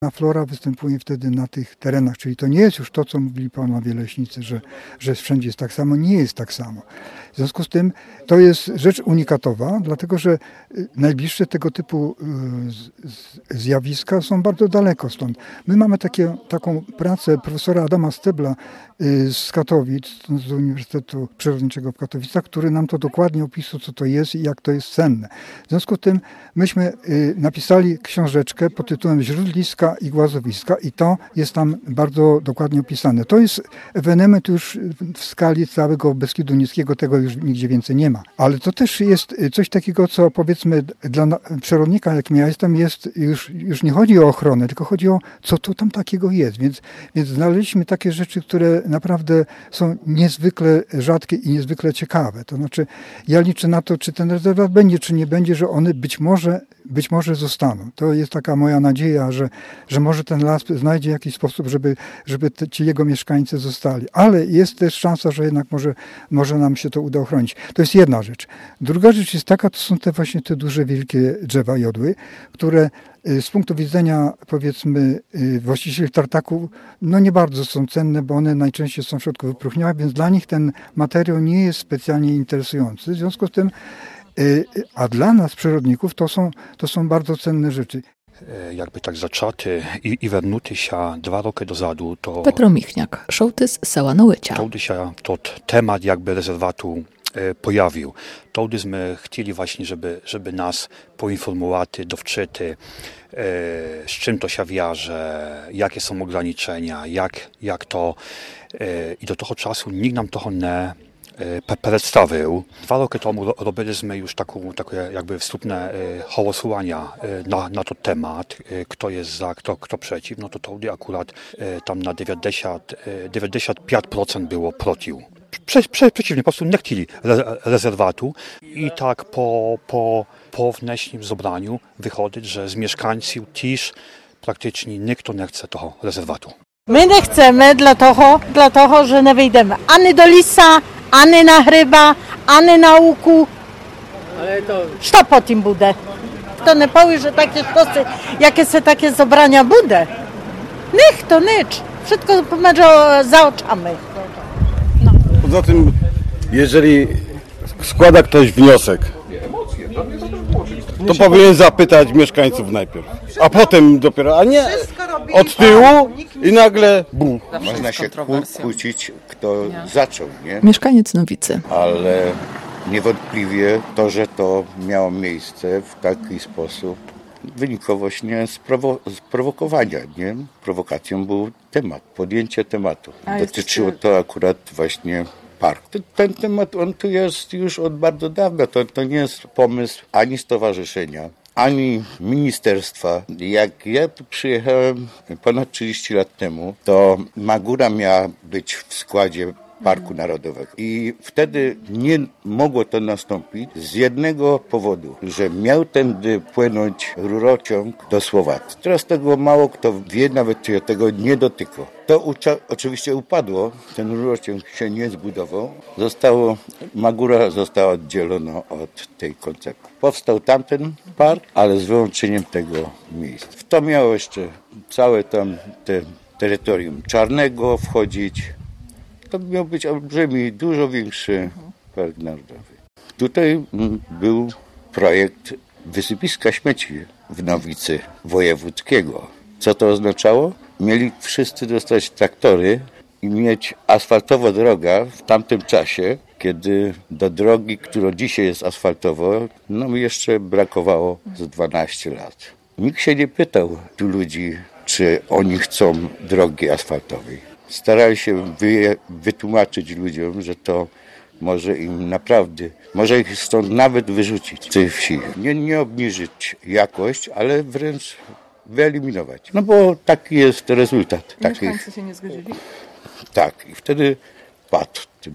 Flora występuje wtedy na tych terenach, czyli to nie jest już to, co mówili panowie leśnicy, że wszędzie jest tak samo, nie jest tak samo. W związku z tym to jest rzecz unikatowa, dlatego że najbliższe tego typu zjawiska są bardzo daleko stąd. My mamy taką pracę profesora Adama Stebla z Katowic, z Uniwersytetu Przyrodniczego w Katowicach, który nam to dokładnie opisał, co to jest i jak to jest cenne. W związku z tym myśmy napisali książeczkę pod tytułem Źródliska i głazowiska i to jest tam bardzo dokładnie opisane. To jest ewenement już w skali całego Beskidu Niskiego, tego już nigdzie więcej nie ma. Ale to też jest coś takiego, co powiedzmy dla przyrodnika, jakim ja jestem, jest już nie chodzi o ochronę, tylko chodzi o co tu tam takiego jest. Więc znaleźliśmy takie rzeczy, które naprawdę są niezwykle rzadkie i niezwykle ciekawe. To znaczy ja liczę na to, czy ten rezerwat będzie, czy nie będzie, że one być może zostaną. To jest taka moja nadzieja, że może ten las znajdzie jakiś sposób, żeby ci jego mieszkańcy zostali. Ale jest też szansa, że jednak może nam się to uda ochronić. To jest jedna rzecz. Druga rzecz jest taka, to są właśnie te duże, wielkie drzewa jodły, które z punktu widzenia, powiedzmy, właścicieli tartaków, no nie bardzo są cenne, bo one najczęściej są w środku wypróchniałe, więc dla nich ten materiał nie jest specjalnie interesujący. W związku z tym, a dla nas, przyrodników, to są bardzo cenne rzeczy. Jakby tak zaczęty i вернути się 2 roki dozadu, to... Petro Michniak, sołtys Sela Nołycia. Wtedy się ten temat jakby rezerwatu pojawił. Wtedyśmy chcieli właśnie, żeby nas poinformować, dowczyty, z czym to się wiąże, jakie są ograniczenia, jak to... I do tego czasu nikt nam tego nie przedstawił. 2 roki temu robiliśmy już takie jakby wstępne głosowania na ten temat, kto jest za, kto przeciw, no to wtedy akurat tam na 95% było przeciw. Przeciwnie, po prostu nie chcieli rezerwatu i tak po wnieśnym zebraniu wychodzi, że z mieszkańców też praktycznie nikt nie chce tego rezerwatu. My nie chcemy dlatego, że nie wyjdziemy ani do lisa, ani na hryba, ani na łuku. Ale to... Co po tym bude? Kto nie powie, że takie sztosy, jakie se takie zebrania bude? Niech to nic. Wszystko będzie za oczami. No. Poza tym, jeżeli składa ktoś wniosek, to powinien zapytać mieszkańców najpierw, a potem dopiero, a nie od tyłu i nagle bum. Można się kłócić, kto zaczął, nie? Mieszkaniec Nowicy. Ale niewątpliwie to, że to miało miejsce w taki sposób, wynikało właśnie z prowokowania, nie? Prowokacją był temat, podjęcie tematu. Dotyczyło to akurat właśnie park. Ten temat, on tu jest już od bardzo dawna. To nie jest pomysł ani stowarzyszenia, ani ministerstwa. Jak ja tu przyjechałem ponad 30 lat temu, to Magura miała być w składzie Parku Narodowego. I wtedy nie mogło to nastąpić z jednego powodu, że miał tędy płynąć rurociąg do Słowacji. Teraz tego mało kto wie, nawet się tego nie dotyka. To oczywiście upadło, ten rurociąg się nie zbudował. Magura została oddzielona od tej koncepcji. Powstał tamten park, ale z wyłączeniem tego miejsca. W to miało jeszcze całe tam te terytorium Czarnego wchodzić. To miał być olbrzymi, dużo większy park narodowy. Tutaj był projekt wysypiska śmieci w Nowicy wojewódzkiego. Co to oznaczało? Mieli wszyscy dostać traktory i mieć asfaltowa droga w tamtym czasie, kiedy do drogi, która dzisiaj jest asfaltowa, no jeszcze brakowało z 12 lat. Nikt się nie pytał tu ludzi, czy oni chcą drogi asfaltowej. Starali się wytłumaczyć ludziom, że to może im naprawdę, może ich stąd nawet wyrzucić z tej wsi. Nie obniżyć jakość, ale wręcz wyeliminować. No bo taki jest rezultat. Mieszkańcy się nie zgodzili? Tak, i wtedy padł.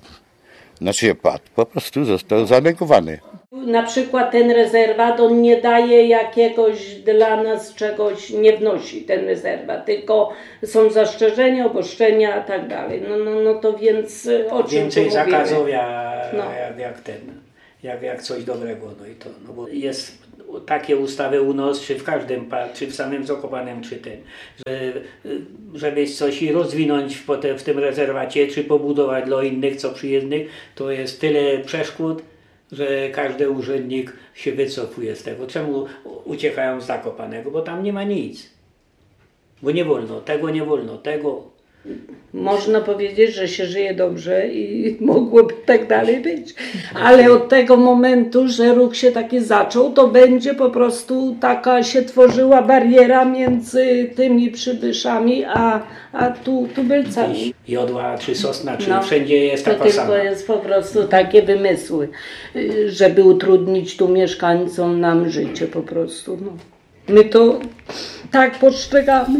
Po prostu został zanegowany. Na przykład ten rezerwat, on nie daje jakiegoś dla nas czegoś, nie wnosi ten rezerwat, tylko są zastrzeżenia, obostrzenia i tak dalej. No to więc o czym więcej zakazów no. jak coś dobrego, no i to, no bo jest takie ustawy u nas, czy w każdym parku, czy w samym Zakopanem, czy ten, żeby coś i rozwinąć w tym rezerwacie, czy pobudować dla innych, co przyjezdnych, to jest tyle przeszkód, że każdy urzędnik się wycofuje z tego. Czemu uciekają z Zakopanego? Bo tam nie ma nic. Bo nie wolno tego, nie wolno tego. Można powiedzieć, że się żyje dobrze i mogłoby tak dalej być. Ale od tego momentu, że ruch się taki zaczął, to będzie po prostu taka się tworzyła bariera między tymi przybyszami, a tubylcami. Jodła, czy Sosna, czy wszędzie jest taka to sama. To jest po prostu takie wymysły, żeby utrudnić tu mieszkańcom nam życie po prostu. No. My to tak postrzegamy.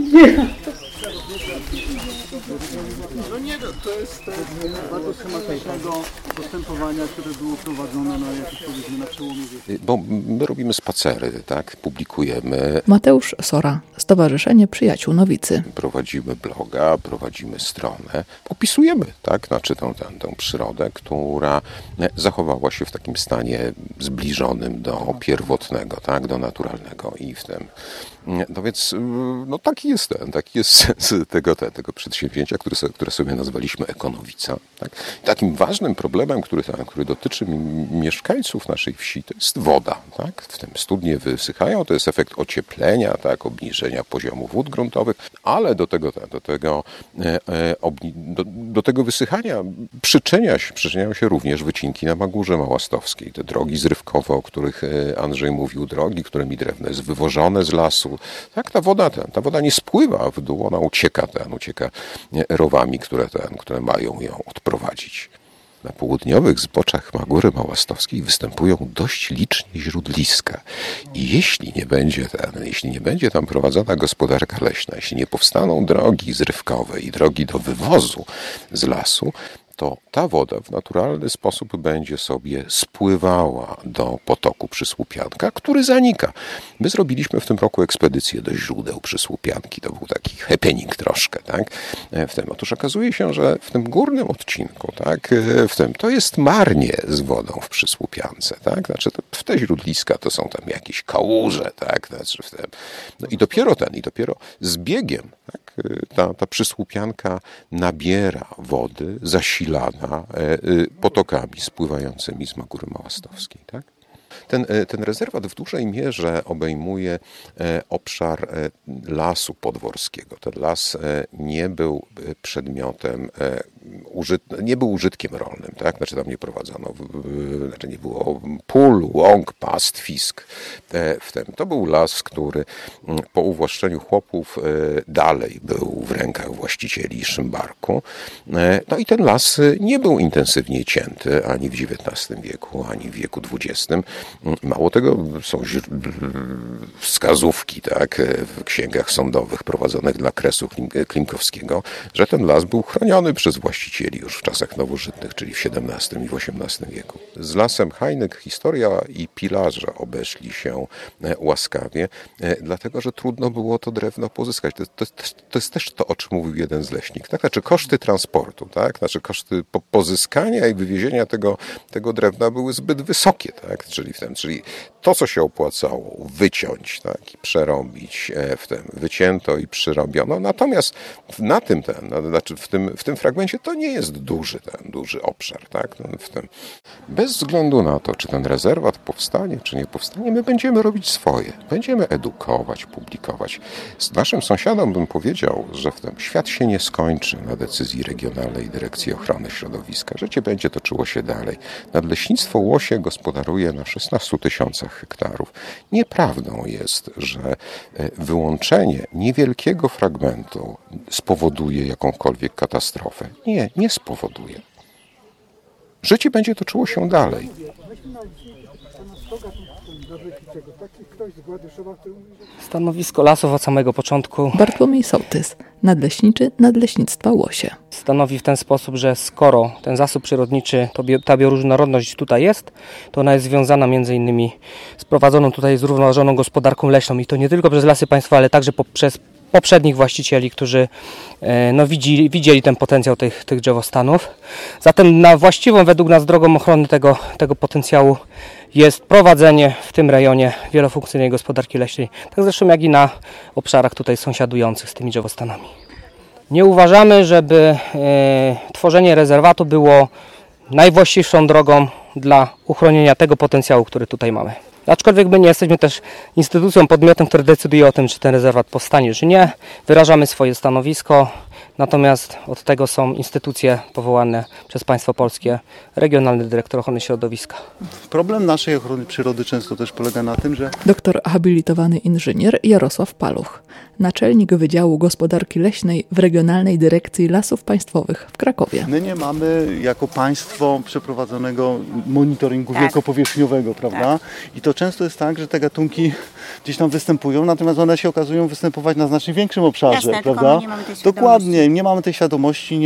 To jest bardzo schematycznego postępowania, które było prowadzone na przełomie wieku. Bo my robimy spacery, tak? Publikujemy. Mateusz Sora, Stowarzyszenie Przyjaciół Nowicy. Prowadzimy bloga, prowadzimy stronę. Opisujemy, tak? Znaczy tę przyrodę, która zachowała się w takim stanie zbliżonym do pierwotnego, tak? Do naturalnego i w tym. No więc no taki jest sens tego przedsięwzięcia, które sobie nazwaliśmy Ekonowica. Tak? Takim ważnym problemem, który dotyczy mieszkańców naszej wsi, to jest woda. Tak? W tym studnie wysychają, to jest efekt ocieplenia, tak? Obniżenia poziomu wód gruntowych, ale do tego wysychania przyczyniają się również wycinki na Magórze Małastowskiej. Te drogi zrywkowe, o których Andrzej mówił, drogi, którymi drewno jest wywożone z lasu. Tak, ta woda nie spływa w dół, ona ucieka rowami, które mają ją odprowadzić. Na południowych zboczach Magóry Małastowskiej występują dość licznie źródliska. I jeśli nie będzie tam prowadzona gospodarka leśna, jeśli nie powstaną drogi zrywkowe i drogi do wywozu z lasu, to ta woda w naturalny sposób będzie sobie spływała do potoku Przysłupianka, który zanika. My zrobiliśmy w tym roku ekspedycję do źródeł Przysłupianki. To był taki happening troszkę, tak? Otóż okazuje się, że w tym górnym odcinku, tak? To jest marnie z wodą w Przysłupiance, tak? Znaczy w te źródliska to są tam jakieś kałuże, tak? Znaczy no i dopiero z biegiem, tak? Ta Przysłupianka nabiera wody zasilana potokami spływającymi z Magóry Małastowskiej. Tak? Ten rezerwat w dużej mierze obejmuje obszar lasu podworskiego. Ten las nie był przedmiotem, nie był użytkiem rolnym, tak? Znaczy tam nie prowadzono, nie było pól, łąk, pastwisk. To był las, który po uwłaszczeniu chłopów dalej był w rękach właścicieli Szymbarku. No i ten las nie był intensywnie cięty ani w XIX wieku, ani w wieku XX. Mało tego, są wskazówki, tak, w księgach sądowych prowadzonych dla kresu klimkowskiego, że ten las był chroniony przez właścicieli już w czasach nowożytnych, czyli w XVII i w XVIII wieku. Z lasem Hajnek historia i pilarze obeszli się łaskawie, dlatego że trudno było to drewno pozyskać. To jest też to, o czym mówił jeden z leśnik. Tak? Znaczy koszty transportu, tak? Znaczy koszty pozyskania i wywiezienia tego drewna były zbyt wysokie, tak? Czyli to, co się opłacało wyciąć, tak, i przerobić, wycięto i przyrobiono. Natomiast w tym fragmencie to nie jest duży obszar. Tak? Bez względu na to, czy ten rezerwat powstanie, czy nie powstanie, my będziemy robić swoje. Będziemy edukować, publikować. Z naszym sąsiadom bym powiedział, że świat się nie skończy na decyzji Regionalnej Dyrekcji Ochrony Środowiska. Życie będzie toczyło się dalej. Nadleśnictwo Łosie gospodaruje na 16 000 hektarów. Nieprawdą jest, że wyłączenie niewielkiego fragmentu spowoduje jakąkolwiek katastrofę. Nie spowoduje. Życie będzie toczyło się dalej. Stanowisko lasów od samego początku. Bartłomiej Sołtys, nadleśniczy Nadleśnictwa Łosie. Stanowi w ten sposób, że skoro ten zasób przyrodniczy, ta bioróżnorodność tutaj jest, to ona jest związana między innymi z prowadzoną tutaj zrównoważoną gospodarką leśną i to nie tylko przez Lasy Państwowe, ale także przez poprzednich właścicieli, którzy widzieli ten potencjał tych drzewostanów. Zatem na właściwą według nas drogą ochrony tego potencjału jest prowadzenie w tym rejonie wielofunkcyjnej gospodarki leśnej, tak zresztą jak i na obszarach tutaj sąsiadujących z tymi drzewostanami. Nie uważamy, żeby tworzenie rezerwatu było najwłaściwszą drogą dla uchronienia tego potencjału, który tutaj mamy. Aczkolwiek my nie jesteśmy też instytucją, podmiotem, który decyduje o tym, czy ten rezerwat powstanie, czy nie. Wyrażamy swoje stanowisko, natomiast od tego są instytucje powołane przez państwo polskie, Regionalny Dyrektor Ochrony Środowiska. Problem naszej ochrony przyrody często też polega na tym, że Doktor habilitowany inżynier Jarosław Paluch, naczelnik Wydziału Gospodarki Leśnej w Regionalnej Dyrekcji Lasów Państwowych w Krakowie. my nie mamy jako państwo przeprowadzonego monitoringu wielkopowierzchniowego, prawda? I to często jest tak, że te gatunki gdzieś tam występują, natomiast one się okazują występować na znacznie większym obszarze, Jasne, prawda? tylko my nie mamy tej Dokładnie, nie mamy tej świadomości,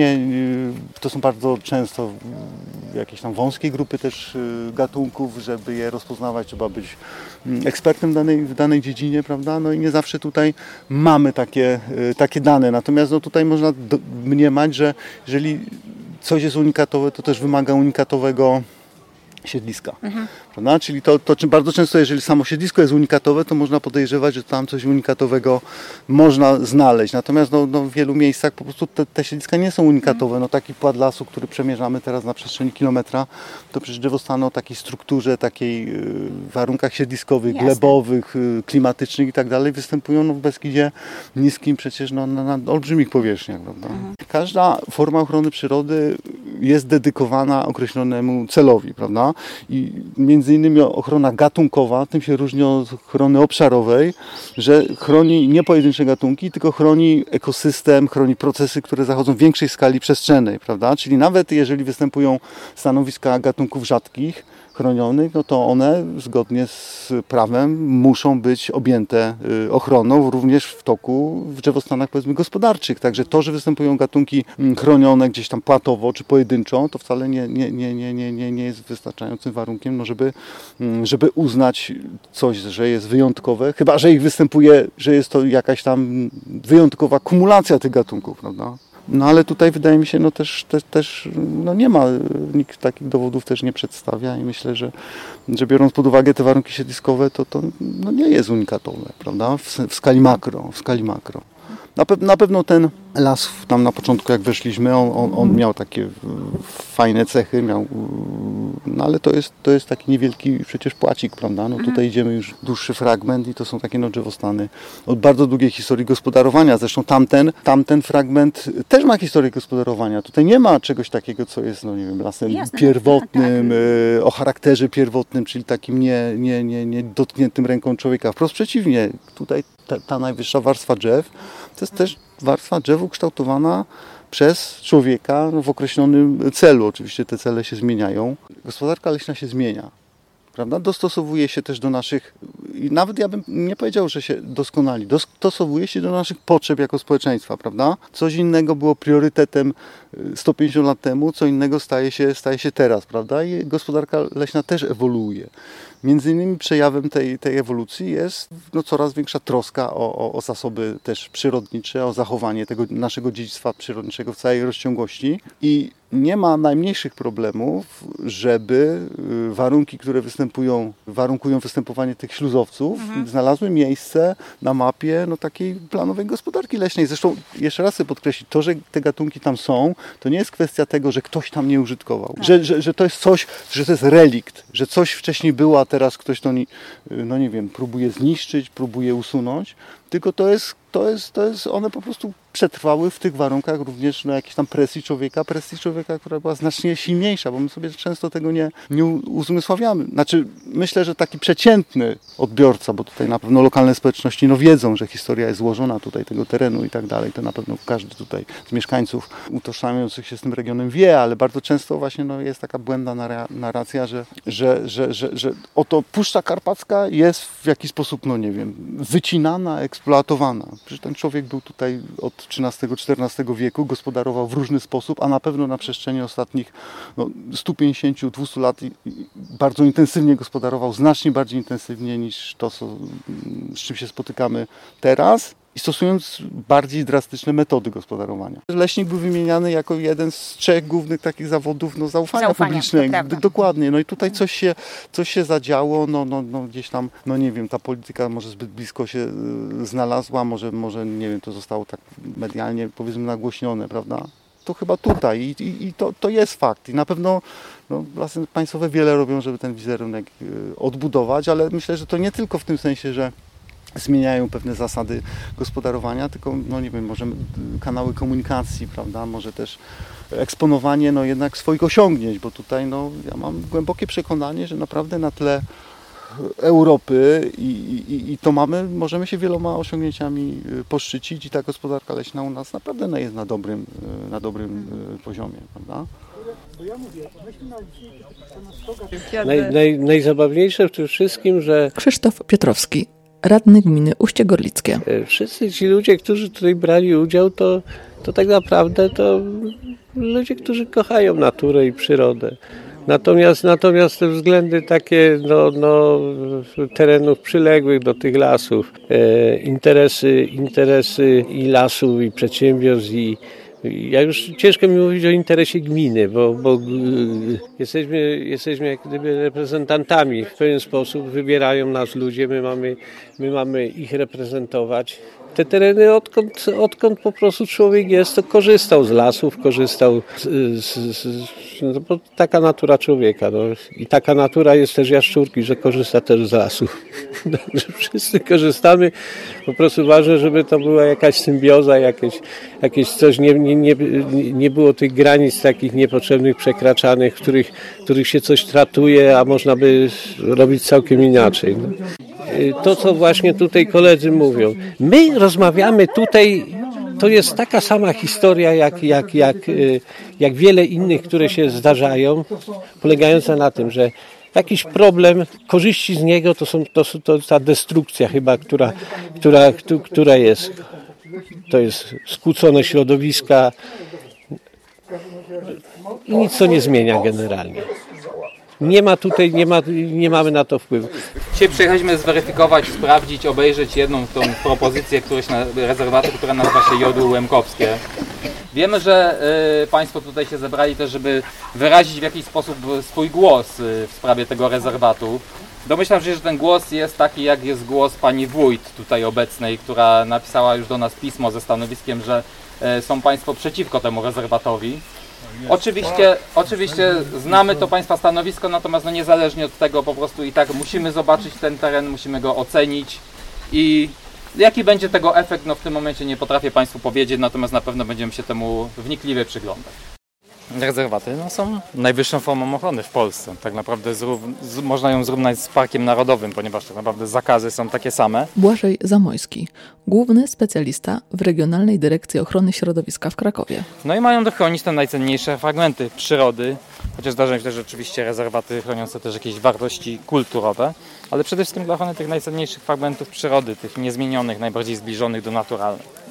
to są bardzo często jakieś tam wąskie grupy też gatunków, żeby je rozpoznawać, trzeba być ekspertem w danej dziedzinie, prawda? No i nie zawsze tutaj mamy takie dane, natomiast no tutaj można mniemać, że jeżeli coś jest unikatowe, to też wymaga unikatowego siedliska. Prawda? Czyli to bardzo często, jeżeli samo siedlisko jest unikatowe, to można podejrzewać, że tam coś unikatowego można znaleźć. Natomiast w wielu miejscach po prostu te siedliska nie są unikatowe. No, taki płat lasu, który przemierzamy teraz na przestrzeni kilometra, to przecież drzewostany o takiej strukturze, takiej warunkach siedliskowych, glebowych, klimatycznych i tak dalej występują w Beskidzie niskim przecież na olbrzymich powierzchniach. Prawda? Każda forma ochrony przyrody jest dedykowana określonemu celowi, prawda? I między innymi ochrona gatunkowa tym się różni od ochrony obszarowej, że chroni nie pojedyncze gatunki, tylko chroni ekosystem, chroni procesy, które zachodzą w większej skali przestrzennej, prawda? Czyli nawet jeżeli występują stanowiska gatunków rzadkich, chronionych, no to one zgodnie z prawem muszą być objęte ochroną również w drzewostanach powiedzmy gospodarczych. Także to, że występują gatunki chronione gdzieś tam płatowo czy pojedynczo, to wcale nie jest wystarczającym warunkiem, no żeby uznać coś, że jest wyjątkowe, chyba że ich występuje, że jest to jakaś tam wyjątkowa kumulacja tych gatunków, prawda? No ale tutaj wydaje mi się, też nie ma, nikt takich dowodów też nie przedstawia i myślę, że biorąc pod uwagę te warunki siedliskowe, to nie jest unikatowe, prawda, w skali makro. Na pewno ten las tam na początku, jak weszliśmy, on miał takie fajne cechy, no ale to jest taki niewielki przecież płacik, prawda? No tutaj idziemy już dłuższy fragment i to są takie drzewostany od bardzo długiej historii gospodarowania. Zresztą tamten fragment też ma historię gospodarowania. Tutaj nie ma czegoś takiego, co jest, lasem pierwotnym, o charakterze pierwotnym, czyli takim nie dotkniętym ręką człowieka. Wprost przeciwnie, tutaj ta najwyższa warstwa drzew to jest też warstwa drzew ukształtowana przez człowieka w określonym celu. Oczywiście te cele się zmieniają. Gospodarka leśna się zmienia, prawda? Dostosowuje się też do naszych, i nawet ja bym nie powiedział, że się doskonali, dostosowuje się do naszych potrzeb jako społeczeństwa, prawda? Coś innego było priorytetem 150 lat temu, co innego staje się teraz, prawda? I gospodarka leśna też ewoluuje. Między innymi przejawem tej ewolucji jest coraz większa troska o zasoby też przyrodnicze, o zachowanie tego naszego dziedzictwa przyrodniczego w całej rozciągłości i nie ma najmniejszych problemów, żeby warunki, które warunkują występowanie tych śluzowców, znalazły miejsce na mapie takiej planowej gospodarki leśnej. Zresztą jeszcze raz chcę podkreślić, to, że te gatunki tam są, to nie jest kwestia tego, że ktoś tam nie użytkował, że to jest coś, że to jest relikt, że coś wcześniej było, a teraz ktoś to próbuje zniszczyć, próbuje usunąć, tylko to jest, one po prostu przetrwały w tych warunkach również jakiejś tam presji człowieka, która była znacznie silniejsza, bo my sobie często tego nie uzmysławiamy. Znaczy, myślę, że taki przeciętny odbiorca, bo tutaj na pewno lokalne społeczności wiedzą, że historia jest złożona tutaj tego terenu i tak dalej, to na pewno każdy tutaj z mieszkańców utożsamiających się z tym regionem wie, ale bardzo często właśnie jest taka błędna narracja, że oto Puszcza Karpacka jest w jakiś sposób, wycinana, eksploatowana. Przecież ten człowiek był tutaj od XIII-XIV wieku, gospodarował w różny sposób, a na pewno na przestrzeni ostatnich 150-200 lat bardzo intensywnie gospodarował, znacznie bardziej intensywnie niż to, z czym się spotykamy teraz. stosując bardziej drastyczne metody gospodarowania. Leśnik był wymieniany jako jeden z 3 głównych takich zawodów zaufania publicznego. Dokładnie. No i tutaj coś się zadziało, gdzieś tam, nie wiem, ta polityka może zbyt blisko się znalazła, może nie wiem, to zostało tak medialnie, powiedzmy, nagłośnione, prawda? To chyba tutaj i to jest fakt. I na pewno Lasy Państwowe wiele robią, żeby ten wizerunek odbudować, ale myślę, że to nie tylko w tym sensie, że zmieniają pewne zasady gospodarowania, tylko, nie wiem, może kanały komunikacji, prawda, może też eksponowanie, jednak swoich osiągnięć, bo tutaj, ja mam głębokie przekonanie, że naprawdę na tle Europy i to możemy się wieloma osiągnięciami poszczycić i ta gospodarka leśna u nas naprawdę jest na dobrym poziomie, prawda? Najzabawniejsze w tym wszystkim, że Krzysztof Piotrowski, radny gminy Uście Gorlickie. Wszyscy ci ludzie, którzy tutaj brali udział, to tak naprawdę to ludzie, którzy kochają naturę i przyrodę. Natomiast te względy takie terenów przyległych do tych lasów, interesy i lasów, i przedsiębiorstw, ja już ciężko mi mówić o interesie gminy, bo jesteśmy jak gdyby reprezentantami. W pewien sposób wybierają nas ludzie, my mamy ich reprezentować. Te tereny, odkąd po prostu człowiek jest, to korzystał z lasów, korzystał bo taka natura człowieka. I taka natura jest też jaszczurki, że korzysta też z lasów. Także wszyscy korzystamy. Po prostu ważne, żeby to była jakaś symbioza, jakieś coś, nie było tych granic takich niepotrzebnych, przekraczanych, w których się coś tratuje, a można by robić całkiem inaczej. To, co właśnie tutaj koledzy mówią. My rozmawiamy tutaj, to jest taka sama historia jak wiele innych, które się zdarzają, polegająca na tym, że jakiś problem, korzyści z niego to ta destrukcja chyba, która jest. To jest skłócone środowiska i nic to nie zmienia generalnie. Nie mamy na to wpływu. Dzisiaj przyjechaliśmy zweryfikować, sprawdzić, obejrzeć jedną tą propozycję rezerwatu, która nazywa się Jodły Łemkowskie. Wiemy, że Państwo tutaj się zebrali też, żeby wyrazić w jakiś sposób swój głos w sprawie tego rezerwatu. Domyślam się, że ten głos jest taki, jak jest głos pani wójt tutaj obecnej, która napisała już do nas pismo ze stanowiskiem, że są Państwo przeciwko temu rezerwatowi. Oczywiście znamy to Państwa stanowisko, natomiast niezależnie od tego po prostu i tak musimy zobaczyć ten teren, musimy go ocenić i jaki będzie tego efekt, w tym momencie nie potrafię Państwu powiedzieć, natomiast na pewno będziemy się temu wnikliwie przyglądać. Rezerwaty są najwyższą formą ochrony w Polsce. Tak naprawdę można ją zrównać z parkiem narodowym, ponieważ tak naprawdę zakazy są takie same. Błażej Zamojski, główny specjalista w Regionalnej Dyrekcji Ochrony Środowiska w Krakowie. I mają to chronić te najcenniejsze fragmenty przyrody, chociaż zdarzają się też oczywiście rezerwaty chroniące też jakieś wartości kulturowe, ale przede wszystkim dla ochrony tych najcenniejszych fragmentów przyrody, tych niezmienionych, najbardziej zbliżonych do naturalnych.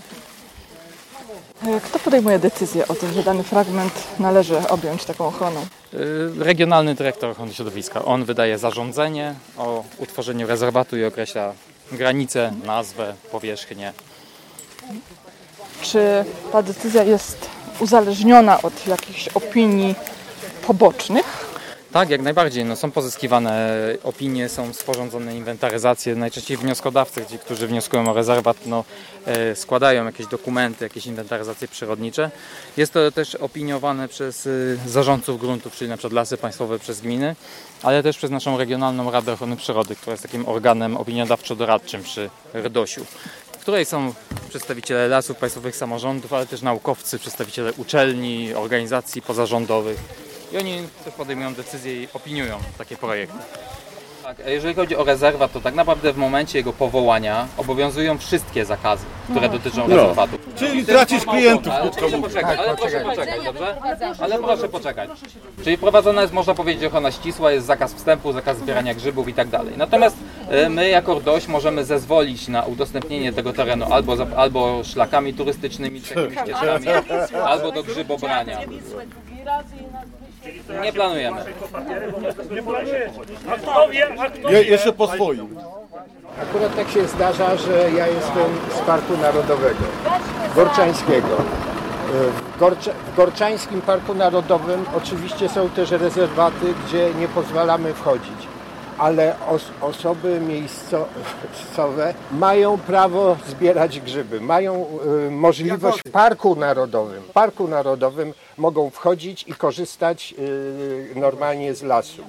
Kto podejmuje decyzję o tym, że dany fragment należy objąć taką ochroną? Regionalny Dyrektor Ochrony Środowiska. On wydaje zarządzenie o utworzeniu rezerwatu i określa granice, nazwę, powierzchnię. Czy ta decyzja jest uzależniona od jakichś opinii pobocznych? Tak, jak najbardziej. Są pozyskiwane opinie, są sporządzone inwentaryzacje. Najczęściej wnioskodawcy, ci, którzy wnioskują o rezerwat, składają jakieś dokumenty, jakieś inwentaryzacje przyrodnicze. Jest to też opiniowane przez zarządców gruntów, czyli np. Lasy Państwowe przez gminy, ale też przez naszą Regionalną Radę Ochrony Przyrody, która jest takim organem opiniodawczo-doradczym przy RDOŚ-u, w której są przedstawiciele lasów, państwowych samorządów, ale też naukowcy, przedstawiciele uczelni, organizacji pozarządowych. I oni też podejmują decyzje i opiniują takie projekty. Tak, jeżeli chodzi o rezerwat, to tak naprawdę w momencie jego powołania obowiązują wszystkie zakazy, które dotyczą rezerwatu. Czyli tracisz klientów. Proszę poczekać, dobrze? Ale proszę poczekać. Czyli prowadzona jest, można powiedzieć, ochrona ścisła, jest zakaz wstępu, zakaz zbierania grzybów i tak dalej. Natomiast my jako RDOŚ możemy zezwolić na udostępnienie tego terenu albo szlakami turystycznymi, czy jakimiś ścieżkami, albo do grzybobrania. Nie planujemy. Jeszcze po swoim. Akurat tak się zdarza, że ja jestem z Parku Narodowego Gorczańskiego. W Gorczańskim Parku Narodowym oczywiście są też rezerwaty, gdzie nie pozwalamy wchodzić, ale osoby miejscowe mają prawo zbierać grzyby, mają możliwość w Parku Narodowym mogą wchodzić i korzystać normalnie z lasu.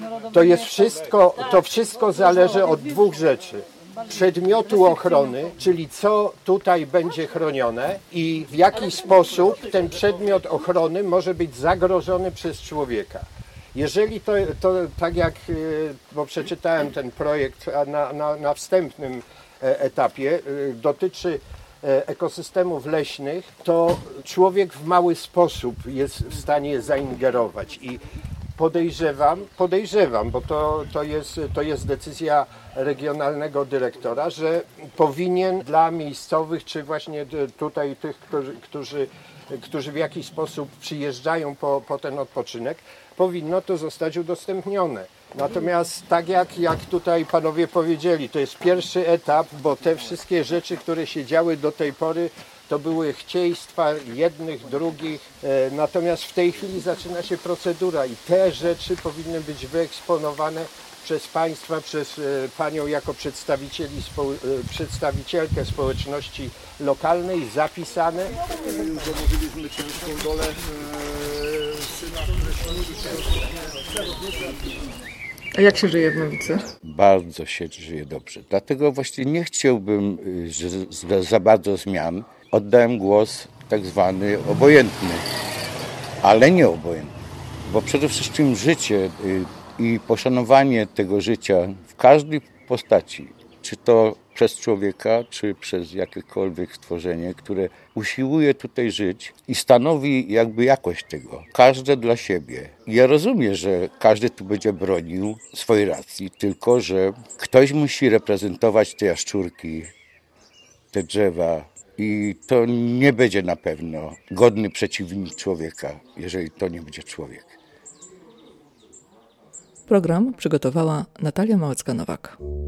To wszystko zależy od dwóch rzeczy. Przedmiotu ochrony, czyli co tutaj będzie chronione i w jaki sposób ten przedmiot ochrony może być zagrożony przez człowieka. Jeżeli to tak jak, bo przeczytałem ten projekt na wstępnym etapie, dotyczy ekosystemów leśnych, to człowiek w mały sposób jest w stanie zaingerować i podejrzewam, bo to jest decyzja regionalnego dyrektora, że powinien dla miejscowych, czy właśnie tutaj tych, którzy w jakiś sposób przyjeżdżają po ten odpoczynek, powinno to zostać udostępnione. Natomiast tak jak tutaj panowie powiedzieli, to jest pierwszy etap, bo te wszystkie rzeczy, które się działy do tej pory, to były chcieństwa jednych, drugich, natomiast w tej chwili zaczyna się procedura i te rzeczy powinny być wyeksponowane przez państwa, przez panią jako przedstawicielkę społeczności lokalnej, zapisane. Założyliśmy ciężką dolę A jak się żyje w Nowicy? Bardzo się żyje dobrze. Dlatego właśnie nie chciałbym za bardzo zmian. Oddałem głos tak zwany obojętny, ale nie obojętny. Bo przede wszystkim życie i poszanowanie tego życia w każdej postaci, czy to przez człowieka, czy przez jakiekolwiek stworzenie, które usiłuje tutaj żyć i stanowi jakby jakość tego. Każde dla siebie. Ja rozumiem, że każdy tu będzie bronił swojej racji, tylko że ktoś musi reprezentować te jaszczurki, te drzewa i to nie będzie na pewno godny przeciwnik człowieka, jeżeli to nie będzie człowiek. Program przygotowała Natalia Małecka-Nowak.